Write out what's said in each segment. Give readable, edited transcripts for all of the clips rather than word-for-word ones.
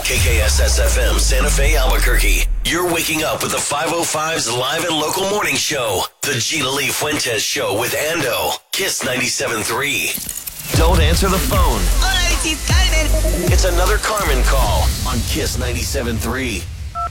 KKSS FM Santa Fe, Albuquerque. You're waking up with the 505's live and local morning show. The Gina Lee Fuentes Show with Ando. Kiss 97.3. Don't answer the phone. Hola, she's Carmen. It's another Carmen call on Kiss 97.3.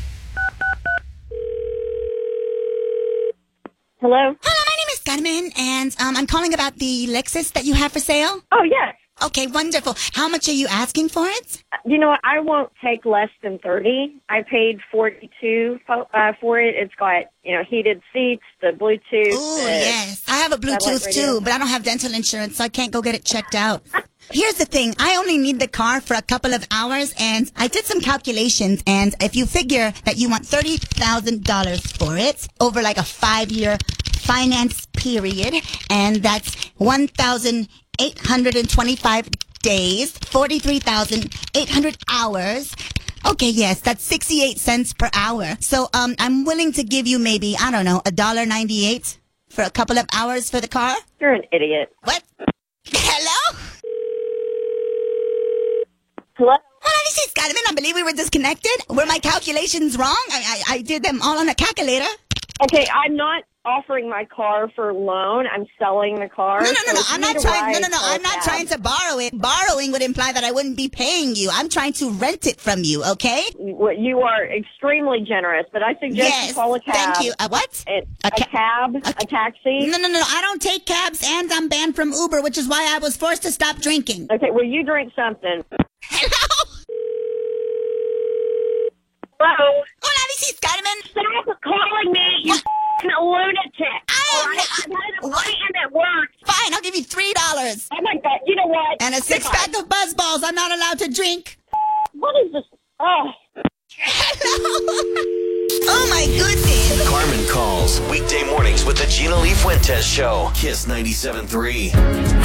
Hello? Hello, my name is Carmen, and I'm calling about the Lexus that you have for sale. Oh, yes. Okay, wonderful. How much are you asking for it? You know what? I won't take less than 30. I paid 42 for it. It's got, heated seats, the Bluetooth. Oh, yes. I have a Bluetooth too, but I don't have dental insurance, so I can't go get it checked out. Here's the thing. I only need the car for a couple of hours, and I did some calculations, and if you figure that you want $30,000 for it over like a 5-year finance period, and that's 1,825 days, 43,800 hours. Okay, yes, that's 68 cents per hour. So, I'm willing to give you maybe, I don't know, $1.98 for a couple of hours for the car. You're an idiot. What? Hello? Hello? Hola, this is Carmen. I believe we were disconnected. Were my calculations wrong? I did them all on a calculator. Okay, I'm not offering my car for loan. I'm selling the car. No. So I'm not trying to borrow it. Borrowing would imply that I wouldn't be paying you. I'm trying to rent it from you, okay? You are extremely generous, but I suggest you call a cab. Thank you. What? A cab? A taxi? No. I don't take cabs, and I'm banned from Uber, which is why I was forced to stop drinking. Okay, well, you drink something. Hello? Hello? Hola, this is Carmen. Stop calling me, you f***ing lunatic. I'm had an appointment at work. Fine, I'll give you $3. Oh, my God. You know what? And a 6-pack of BuzzBalls. I'm not allowed to drink. What is this? Oh. Oh, my goodness. Carmen calls weekday mornings with the Gina Lee Fuentes Show. Kiss 97.3.